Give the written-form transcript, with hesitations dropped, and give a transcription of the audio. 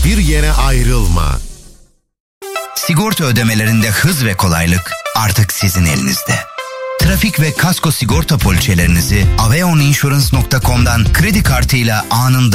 Hiçbir yere ayrılma. Sigorta ödemelerinde hız ve kolaylık artık sizin elinizde. Trafik ve kasko sigorta poliçelerinizi aveoninsurance.com'dan kredi kartıyla anında